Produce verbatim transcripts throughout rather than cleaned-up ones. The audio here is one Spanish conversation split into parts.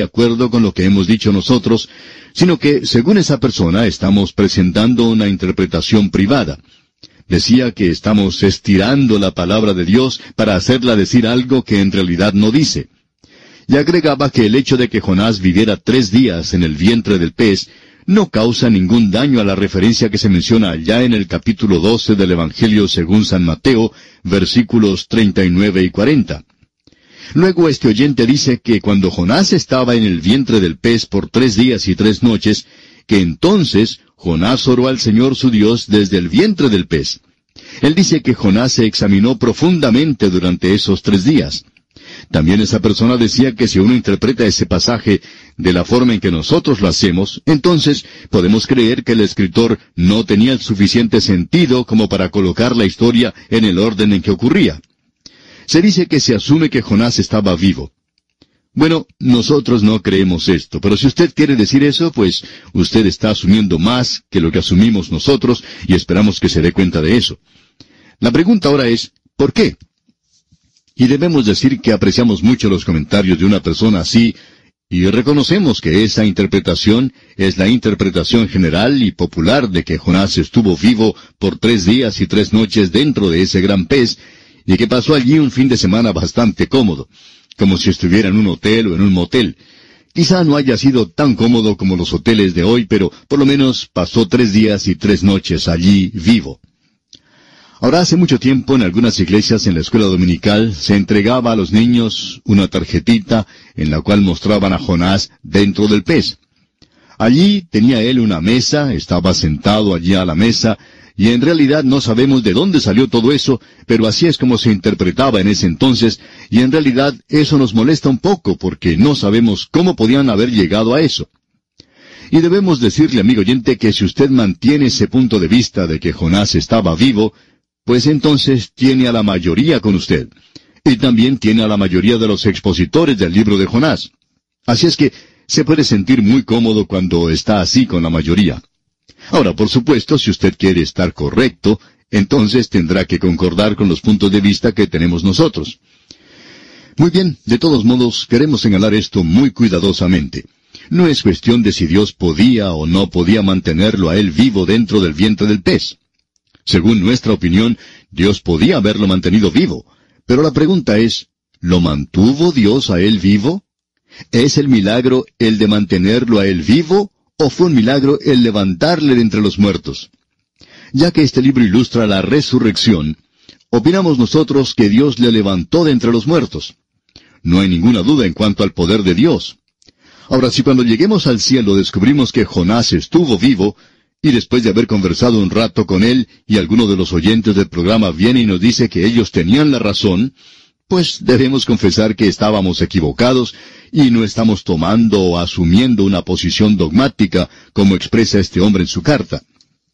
de acuerdo con lo que hemos dicho nosotros, sino que, según esa persona, estamos presentando una interpretación privada. Decía que estamos estirando la palabra de Dios para hacerla decir algo que en realidad no dice. Y agregaba que el hecho de que Jonás viviera tres días en el vientre del pez no causa ningún daño a la referencia que se menciona allá en el capítulo doce del Evangelio según San Mateo, versículos treinta y nueve y cuarenta. Luego este oyente dice que cuando Jonás estaba en el vientre del pez por tres días y tres noches, que entonces Jonás oró al Señor su Dios desde el vientre del pez. Él dice que Jonás se examinó profundamente durante esos tres días. También esa persona decía que si uno interpreta ese pasaje de la forma en que nosotros lo hacemos, entonces podemos creer que el escritor no tenía el suficiente sentido como para colocar la historia en el orden en que ocurría. Se dice que se asume que Jonás estaba vivo. Bueno, nosotros no creemos esto, pero si usted quiere decir eso, pues usted está asumiendo más que lo que asumimos nosotros y esperamos que se dé cuenta de eso. La pregunta ahora es, ¿por qué? Y debemos decir que apreciamos mucho los comentarios de una persona así, y reconocemos que esa interpretación es la interpretación general y popular de que Jonás estuvo vivo por tres días y tres noches dentro de ese gran pez, y que pasó allí un fin de semana bastante cómodo, como si estuviera en un hotel o en un motel. Quizá no haya sido tan cómodo como los hoteles de hoy, pero por lo menos pasó tres días y tres noches allí vivo. Ahora, hace mucho tiempo, en algunas iglesias en la escuela dominical, se entregaba a los niños una tarjetita en la cual mostraban a Jonás dentro del pez. Allí tenía él una mesa, estaba sentado allí a la mesa, y en realidad no sabemos de dónde salió todo eso, pero así es como se interpretaba en ese entonces, y en realidad eso nos molesta un poco, porque no sabemos cómo podían haber llegado a eso. Y debemos decirle, amigo oyente, que si usted mantiene ese punto de vista de que Jonás estaba vivo, pues entonces tiene a la mayoría con usted. Y también tiene a la mayoría de los expositores del libro de Jonás. Así es que se puede sentir muy cómodo cuando está así con la mayoría. Ahora, por supuesto, si usted quiere estar correcto, entonces tendrá que concordar con los puntos de vista que tenemos nosotros. Muy bien, de todos modos, queremos señalar esto muy cuidadosamente. No es cuestión de si Dios podía o no podía mantenerlo a él vivo dentro del vientre del pez. Según nuestra opinión, Dios podía haberlo mantenido vivo. Pero la pregunta es, ¿lo mantuvo Dios a él vivo? ¿Es el milagro el de mantenerlo a él vivo, o fue un milagro el levantarle de entre los muertos? Ya que este libro ilustra la resurrección, opinamos nosotros que Dios le levantó de entre los muertos. No hay ninguna duda en cuanto al poder de Dios. Ahora, si cuando lleguemos al cielo descubrimos que Jonás estuvo vivo, y después de haber conversado un rato con él, y alguno de los oyentes del programa viene y nos dice que ellos tenían la razón, pues debemos confesar que estábamos equivocados, y no estamos tomando o asumiendo una posición dogmática, como expresa este hombre en su carta.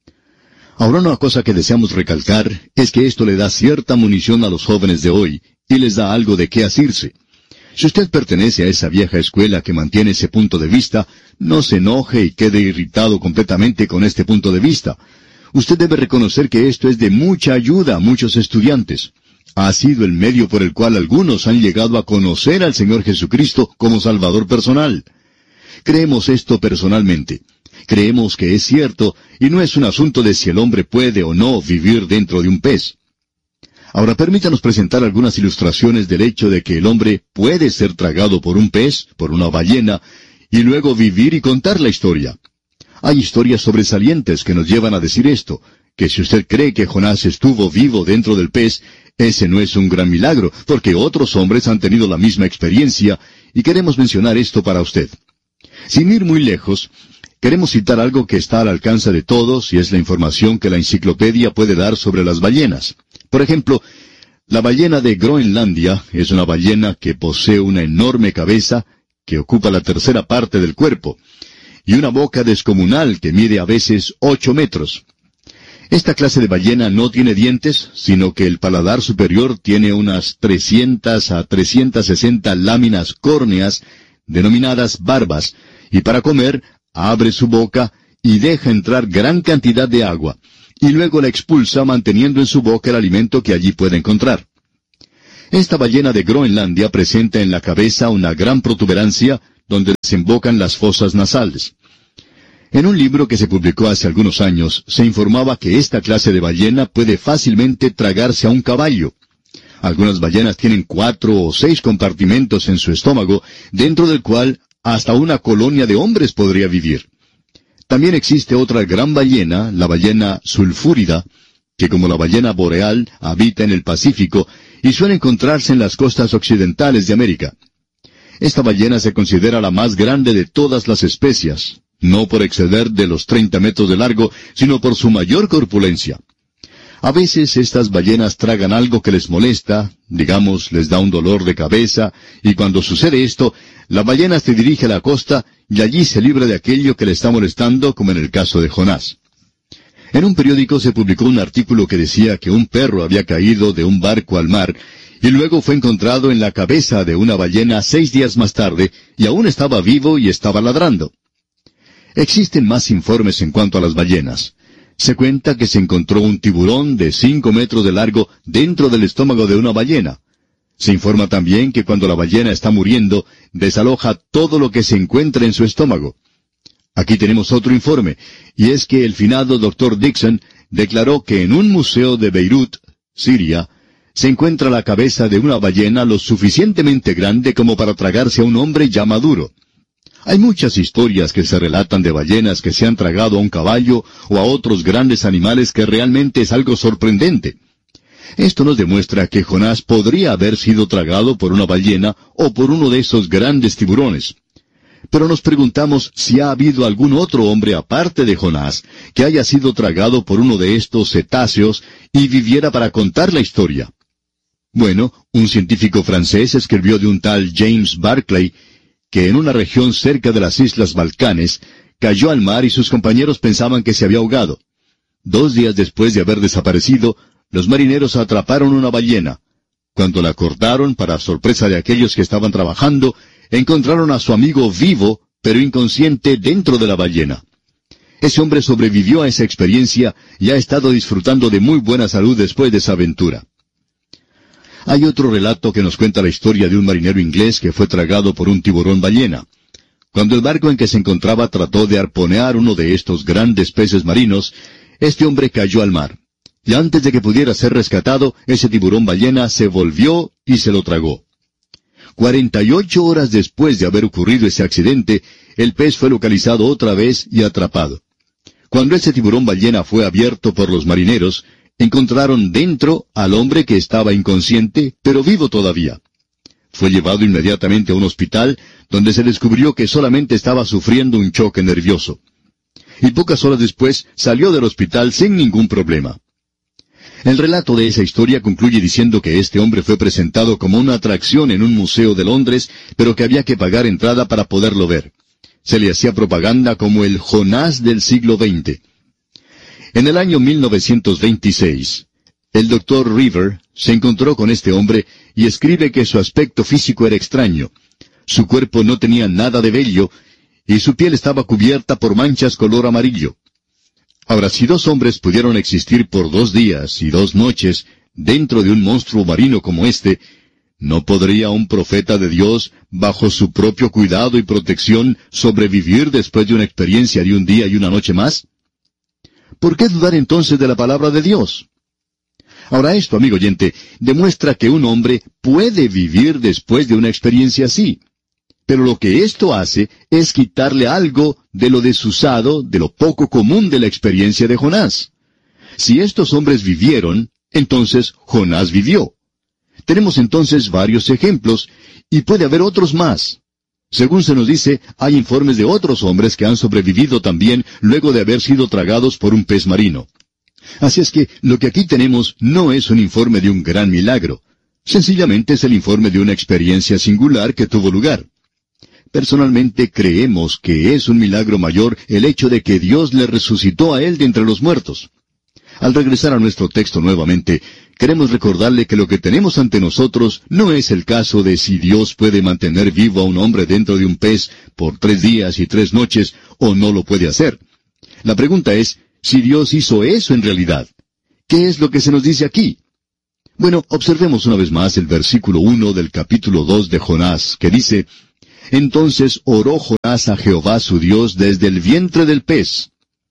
Ahora, una cosa que deseamos recalcar es que esto le da cierta munición a los jóvenes de hoy, y les da algo de qué asirse. Si usted pertenece a esa vieja escuela que mantiene ese punto de vista, no se enoje y quede irritado completamente con este punto de vista. Usted debe reconocer que esto es de mucha ayuda a muchos estudiantes. Ha sido el medio por el cual algunos han llegado a conocer al Señor Jesucristo como Salvador personal. Creemos esto personalmente. Creemos que es cierto, y no es un asunto de si el hombre puede o no vivir dentro de un pez. Ahora permítanos presentar algunas ilustraciones del hecho de que el hombre puede ser tragado por un pez, por una ballena, y luego vivir y contar la historia. Hay historias sobresalientes que nos llevan a decir esto, que si usted cree que Jonás estuvo vivo dentro del pez, ese no es un gran milagro, porque otros hombres han tenido la misma experiencia, y queremos mencionar esto para usted. Sin ir muy lejos, queremos citar algo que está al alcance de todos, y es la información que la enciclopedia puede dar sobre las ballenas. Por ejemplo, la ballena de Groenlandia es una ballena que posee una enorme cabeza que ocupa la tercera parte del cuerpo, y una boca descomunal que mide a veces ocho metros. Esta clase de ballena no tiene dientes, sino que el paladar superior tiene unas trescientas a trescientas sesenta láminas córneas, denominadas barbas, y para comer, abre su boca y deja entrar gran cantidad de agua, y luego la expulsa manteniendo en su boca el alimento que allí puede encontrar. Esta ballena de Groenlandia presenta en la cabeza una gran protuberancia, donde desembocan las fosas nasales. En un libro que se publicó hace algunos años, se informaba que esta clase de ballena puede fácilmente tragarse a un caballo. Algunas ballenas tienen cuatro o seis compartimentos en su estómago, dentro del cual hasta una colonia de hombres podría vivir. También existe otra gran ballena, la ballena sulfúrida, que como la ballena boreal habita en el Pacífico y suele encontrarse en las costas occidentales de América. Esta ballena se considera la más grande de todas las especies, no por exceder de los treinta metros de largo, sino por su mayor corpulencia. A veces estas ballenas tragan algo que les molesta, digamos, les da un dolor de cabeza, y cuando sucede esto, la ballena se dirige a la costa y allí se libra de aquello que le está molestando, como en el caso de Jonás. En un periódico se publicó un artículo que decía que un perro había caído de un barco al mar, y luego fue encontrado en la cabeza de una ballena seis días más tarde, y aún estaba vivo y estaba ladrando. Existen más informes en cuanto a las ballenas. Se cuenta que se encontró un tiburón de cinco metros de largo dentro del estómago de una ballena. Se informa también que cuando la ballena está muriendo, desaloja todo lo que se encuentra en su estómago. Aquí tenemos otro informe, y es que el finado doctor Dixon declaró que en un museo de Beirut, Siria, se encuentra la cabeza de una ballena lo suficientemente grande como para tragarse a un hombre ya maduro. Hay muchas historias que se relatan de ballenas que se han tragado a un caballo o a otros grandes animales que realmente es algo sorprendente. Esto nos demuestra que Jonás podría haber sido tragado por una ballena o por uno de esos grandes tiburones. Pero nos preguntamos si ha habido algún otro hombre aparte de Jonás que haya sido tragado por uno de estos cetáceos y viviera para contar la historia. Bueno, un científico francés escribió de un tal James Barclay que en una región cerca de las Islas Balcanes cayó al mar y sus compañeros pensaban que se había ahogado. Dos días después de haber desaparecido, los marineros atraparon una ballena. Cuando la cortaron, para sorpresa de aquellos que estaban trabajando, encontraron a su amigo vivo, pero inconsciente dentro de la ballena. Ese hombre sobrevivió a esa experiencia y ha estado disfrutando de muy buena salud después de esa aventura. Hay otro relato que nos cuenta la historia de un marinero inglés que fue tragado por un tiburón ballena. Cuando el barco en que se encontraba trató de arponear uno de estos grandes peces marinos, este hombre cayó al mar. Y antes de que pudiera ser rescatado, ese tiburón ballena se volvió y se lo tragó. Cuarenta y ocho horas después de haber ocurrido ese accidente, el pez fue localizado otra vez y atrapado. Cuando ese tiburón ballena fue abierto por los marineros, encontraron dentro al hombre que estaba inconsciente, pero vivo todavía. Fue llevado inmediatamente a un hospital, donde se descubrió que solamente estaba sufriendo un choque nervioso. Y pocas horas después salió del hospital sin ningún problema. El relato de esa historia concluye diciendo que este hombre fue presentado como una atracción en un museo de Londres, pero que había que pagar entrada para poderlo ver. Se le hacía propaganda como el Jonás del siglo veinte. En el año mil novecientos veintiséis, el doctor River se encontró con este hombre y escribe que su aspecto físico era extraño. Su cuerpo no tenía nada de vello y su piel estaba cubierta por manchas color amarillo. Ahora, si dos hombres pudieron existir por dos días y dos noches dentro de un monstruo marino como este, ¿no podría un profeta de Dios, bajo su propio cuidado y protección, sobrevivir después de una experiencia de un día y una noche más? ¿Por qué dudar entonces de la palabra de Dios? Ahora esto, amigo oyente, demuestra que un hombre puede vivir después de una experiencia así. Pero lo que esto hace es quitarle algo de lo desusado, de lo poco común de la experiencia de Jonás. Si estos hombres vivieron, entonces Jonás vivió. Tenemos entonces varios ejemplos, y puede haber otros más. Según se nos dice, hay informes de otros hombres que han sobrevivido también luego de haber sido tragados por un pez marino. Así es que lo que aquí tenemos no es un informe de un gran milagro. Sencillamente es el informe de una experiencia singular que tuvo lugar. Personalmente creemos que es un milagro mayor el hecho de que Dios le resucitó a él de entre los muertos. Al regresar a nuestro texto nuevamente, queremos recordarle que lo que tenemos ante nosotros no es el caso de si Dios puede mantener vivo a un hombre dentro de un pez por tres días y tres noches o no lo puede hacer. La pregunta es si Dios hizo eso en realidad. ¿Qué es lo que se nos dice aquí? Bueno, observemos una vez más el versículo uno del capítulo dos de Jonás, que dice: Entonces oró Jonás a Jehová su Dios desde el vientre del pez.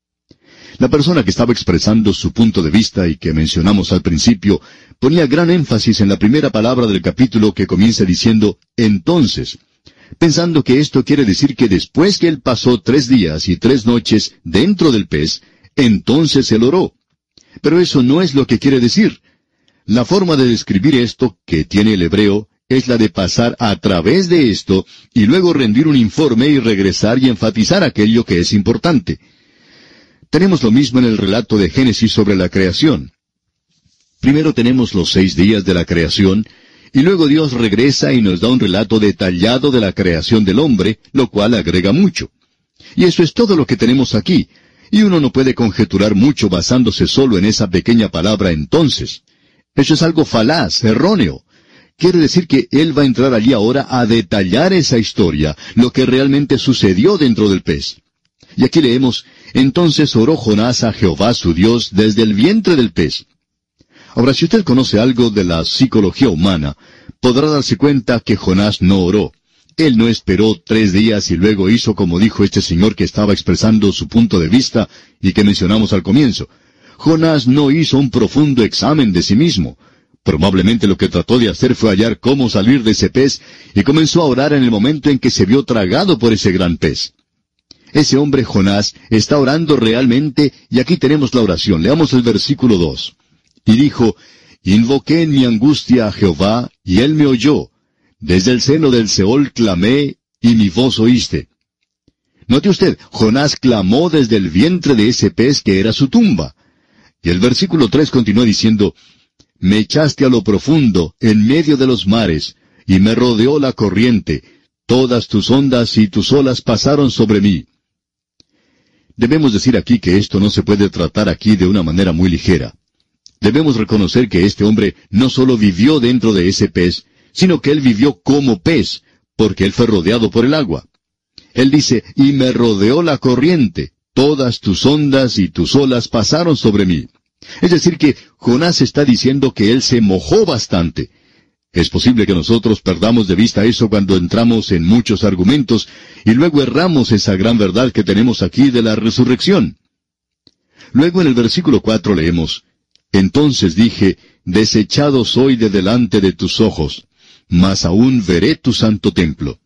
La persona que estaba expresando su punto de vista y que mencionamos al principio, ponía gran énfasis en la primera palabra del capítulo que comienza diciendo entonces, pensando que esto quiere decir que después que él pasó tres días y tres noches dentro del pez, entonces él oró. Pero eso no es lo que quiere decir. La forma de describir esto que tiene el hebreo es la de pasar a través de esto y luego rendir un informe y regresar y enfatizar aquello que es importante. Tenemos lo mismo en el relato de Génesis sobre la creación. Primero tenemos los seis días de la creación, y luego Dios regresa y nos da un relato detallado de la creación del hombre, lo cual agrega mucho. Y eso es todo lo que tenemos aquí, y uno no puede conjeturar mucho basándose solo en esa pequeña palabra entonces. Eso es algo falaz, erróneo. Quiere decir que Él va a entrar allí ahora a detallar esa historia, lo que realmente sucedió dentro del pez. Y aquí leemos, entonces oró Jonás a Jehová su Dios desde el vientre del pez. Ahora, si usted conoce algo de la psicología humana, podrá darse cuenta que Jonás no oró. Él no esperó tres días y luego hizo como dijo este señor que estaba expresando su punto de vista y que mencionamos al comienzo. Jonás no hizo un profundo examen de sí mismo. Probablemente lo que trató de hacer fue hallar cómo salir de ese pez y comenzó a orar en el momento en que se vio tragado por ese gran pez. Ese hombre Jonás está orando realmente y aquí tenemos la oración. Leamos el versículo dos. Y dijo, invoqué en mi angustia a Jehová y él me oyó. Desde el seno del Seol clamé y mi voz oíste. Note usted, Jonás clamó desde el vientre de ese pez que era su tumba. Y el versículo tres continúa diciendo, me echaste a lo profundo, en medio de los mares, y me rodeó la corriente. Todas tus ondas y tus olas pasaron sobre mí. Debemos decir aquí que esto no se puede tratar aquí de una manera muy ligera. Debemos reconocer que este hombre no solo vivió dentro de ese pez, sino que él vivió como pez, porque él fue rodeado por el agua. Él dice, y me rodeó la corriente, todas tus ondas y tus olas pasaron sobre mí. Es decir que Jonás está diciendo que él se mojó bastante. Es posible que nosotros perdamos de vista eso cuando entramos en muchos argumentos y luego erramos esa gran verdad que tenemos aquí de la resurrección. Luego en el versículo cuatro leemos, entonces dije, desechado soy de delante de tus ojos, mas aún veré tu santo templo.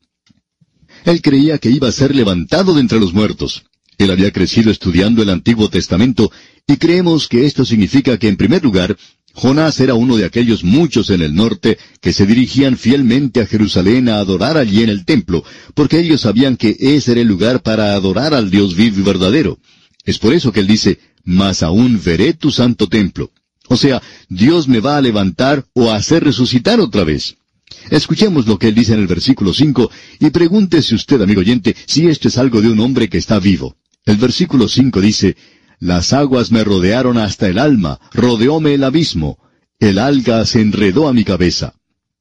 Él creía que iba a ser levantado de entre los muertos. Él había crecido estudiando el Antiguo Testamento y creemos que esto significa que en primer lugar, Jonás era uno de aquellos muchos en el norte que se dirigían fielmente a Jerusalén a adorar allí en el templo, porque ellos sabían que ese era el lugar para adorar al Dios vivo y verdadero. Es por eso que él dice, mas aún veré tu santo templo. O sea, Dios me va a levantar o a hacer resucitar otra vez. Escuchemos lo que él dice en el versículo cinco y pregúntese usted, amigo oyente, si esto es algo de un hombre que está vivo. El versículo cinco dice, las aguas me rodearon hasta el alma, rodeóme el abismo, el alga se enredó a mi cabeza.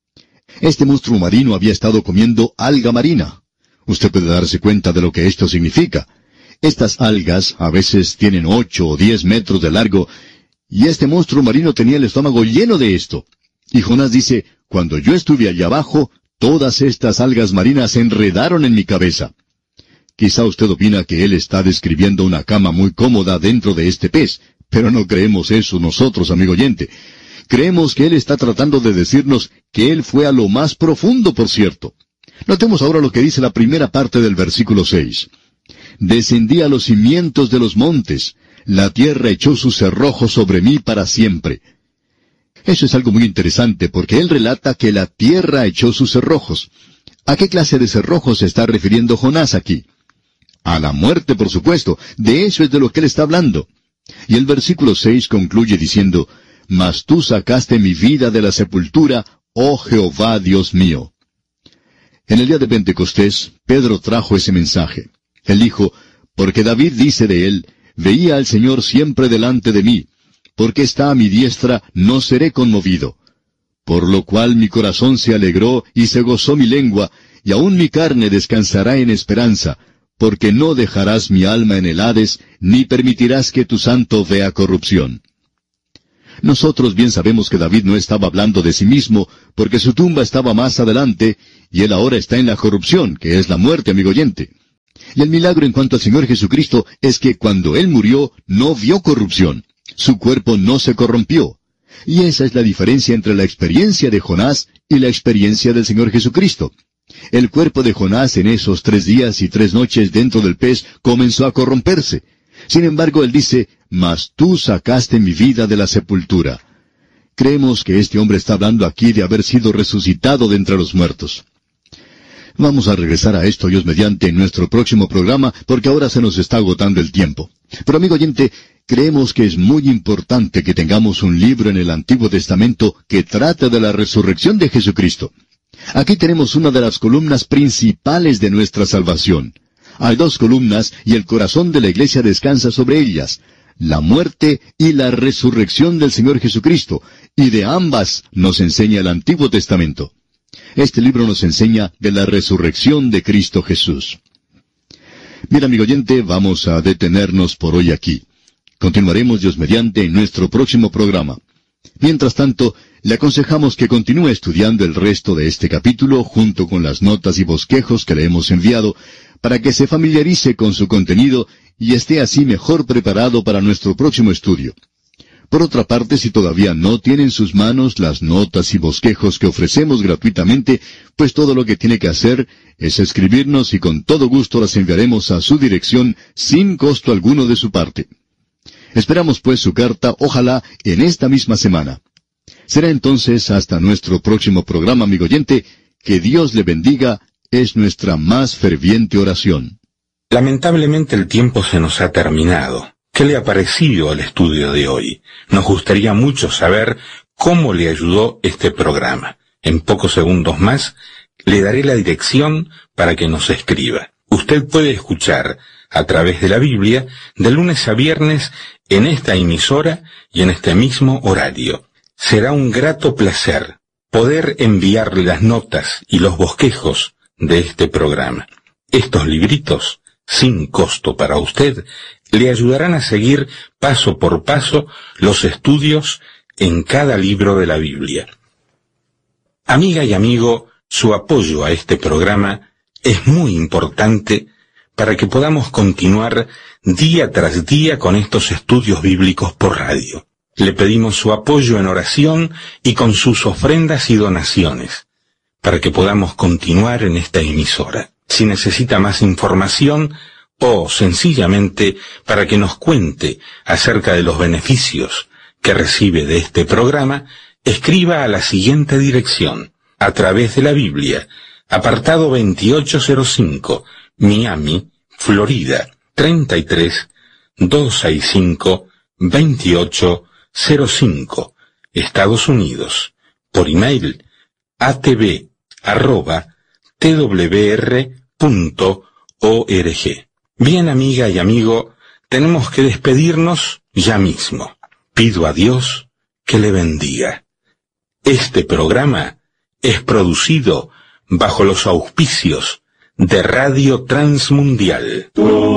Este monstruo marino había estado comiendo alga marina. Usted puede darse cuenta de lo que esto significa. Estas algas a veces tienen ocho o diez metros de largo, y este monstruo marino tenía el estómago lleno de esto. Y Jonás dice, cuando yo estuve allá abajo, todas estas algas marinas se enredaron en mi cabeza. Quizá usted opina que él está describiendo una cama muy cómoda dentro de este pez, pero no creemos eso nosotros, amigo oyente. Creemos que él está tratando de decirnos que él fue a lo más profundo, por cierto. Notemos ahora lo que dice la primera parte del versículo seis. Descendí a los cimientos de los montes, la tierra echó sus cerrojos sobre mí para siempre. Eso es algo muy interesante, porque él relata que la tierra echó sus cerrojos. ¿A qué clase de cerrojos se está refiriendo Jonás aquí? A la muerte, por supuesto. De eso es de lo que él está hablando. Y el versículo seis concluye diciendo, mas tú sacaste mi vida de la sepultura, oh Jehová Dios mío. En el día de Pentecostés, Pedro trajo ese mensaje. Él dijo, porque David dice de él, veía al Señor siempre delante de mí, porque está a mi diestra, no seré conmovido. Por lo cual mi corazón se alegró y se gozó mi lengua, y aun mi carne descansará en esperanza, porque no dejarás mi alma en el Hades, ni permitirás que tu santo vea corrupción. Nosotros bien sabemos que David no estaba hablando de sí mismo, porque su tumba estaba más adelante, y él ahora está en la corrupción, que es la muerte, amigo oyente. Y el milagro en cuanto al Señor Jesucristo es que cuando Él murió, no vio corrupción. Su cuerpo no se corrompió. Y esa es la diferencia entre la experiencia de Jonás y la experiencia del Señor Jesucristo. El cuerpo de Jonás en esos tres días y tres noches dentro del pez comenzó a corromperse. Sin embargo, él dice, «Mas tú sacaste mi vida de la sepultura». Creemos que este hombre está hablando aquí de haber sido resucitado de entre los muertos. Vamos a regresar a esto, Dios mediante, en nuestro próximo programa, porque ahora se nos está agotando el tiempo. Pero, amigo oyente, creemos que es muy importante que tengamos un libro en el Antiguo Testamento que trate de la resurrección de Jesucristo. Aquí tenemos una de las columnas principales de nuestra salvación. Hay dos columnas y el corazón de la iglesia descansa sobre ellas, la muerte y la resurrección del Señor Jesucristo, y de ambas nos enseña el Antiguo Testamento. Este libro nos enseña de la resurrección de Cristo Jesús. Bien, amigo oyente, vamos a detenernos por hoy aquí. Continuaremos, Dios mediante, en nuestro próximo programa. Mientras tanto, le aconsejamos que continúe estudiando el resto de este capítulo junto con las notas y bosquejos que le hemos enviado, para que se familiarice con su contenido y esté así mejor preparado para nuestro próximo estudio. Por otra parte, si todavía no tiene en sus manos las notas y bosquejos que ofrecemos gratuitamente, pues todo lo que tiene que hacer es escribirnos y con todo gusto las enviaremos a su dirección sin costo alguno de su parte. Esperamos pues su carta, ojalá en esta misma semana. Será entonces hasta nuestro próximo programa, amigo oyente. Que Dios le bendiga, es nuestra más ferviente oración. Lamentablemente el tiempo se nos ha terminado. ¿Qué le ha parecido el estudio de hoy? Nos gustaría mucho saber cómo le ayudó este programa. En pocos segundos más le daré la dirección para que nos escriba. Usted puede escuchar a través de la Biblia de lunes a viernes en esta emisora y en este mismo horario. Será un grato placer poder enviarle las notas y los bosquejos de este programa. Estos libritos, sin costo para usted, le ayudarán a seguir paso por paso los estudios en cada libro de la Biblia. Amiga y amigo, su apoyo a este programa es muy importante para que podamos continuar día tras día con estos estudios bíblicos por radio. Le pedimos su apoyo en oración y con sus ofrendas y donaciones, para que podamos continuar en esta emisora. Si necesita más información o sencillamente para que nos cuente acerca de los beneficios que recibe de este programa, escriba a la siguiente dirección: a través de la Biblia, apartado veintiocho cero cinco, Miami, Florida, treinta y tres, doscientos sesenta y cinco, veintiocho cero cinco, Estados Unidos. Por email, atv arroba twr punto org. Bien, amiga y amigo, tenemos que despedirnos ya mismo. Pido a Dios que le bendiga. Este programa es producido bajo los auspicios de Radio Transmundial.